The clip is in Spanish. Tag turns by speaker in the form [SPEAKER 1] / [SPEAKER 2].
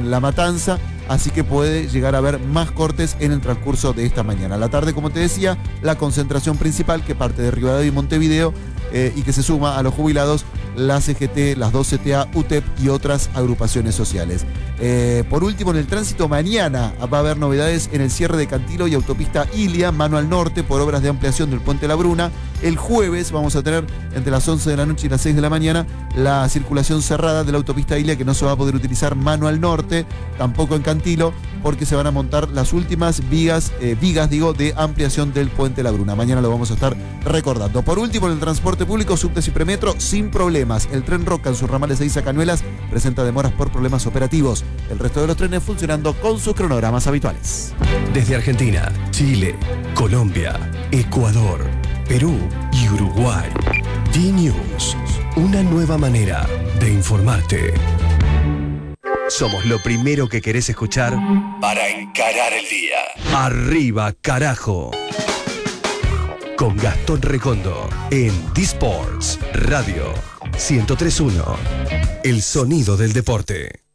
[SPEAKER 1] La Matanza, así que puede llegar a haber más cortes en el transcurso de esta mañana. A la tarde, como te decía, la concentración principal que parte de Rivadavia y Montevideo y que se suma a los jubilados, la CGT, las 2 CTA, UTEP y otras agrupaciones sociales. Por último, en el tránsito mañana va a haber novedades en el cierre de Cantilo y autopista Ilia, mano al norte, por obras de ampliación del puente La Bruna. El jueves vamos a tener entre las 11 de la noche y las 6 de la mañana la circulación cerrada de la autopista Ilia, que no se va a poder utilizar mano al norte, tampoco en Cantilo, porque se van a montar las últimas vigas de ampliación del puente La Bruna. Mañana lo vamos a estar recordando. Por último, en el transporte público, subtes y premetro sin problemas. El tren Roca en sus ramales de Isa Cañuelas presenta demoras por problemas operativos. El resto de los trenes funcionando con sus cronogramas habituales.
[SPEAKER 2] Desde Argentina, Chile, Colombia, Ecuador, Perú y Uruguay. D-News, una nueva manera de informarte. Somos lo primero que querés escuchar para encarar el día. Arriba, carajo. Con Gastón Recondo en D-Sports Radio 103.1. El sonido del deporte.